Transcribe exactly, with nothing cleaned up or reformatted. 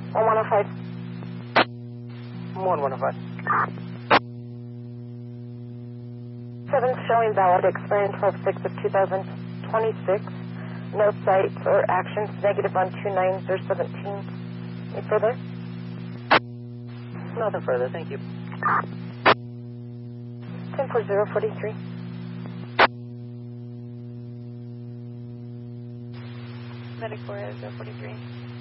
one one oh five. one one oh five. seven showing valid, expiring twelve six of two thousand twenty-six. No sites or actions, negative on two nines or seventeen. Any further? Nothing further, thank you. ten four zero forty-three. Medic four zero forty-three.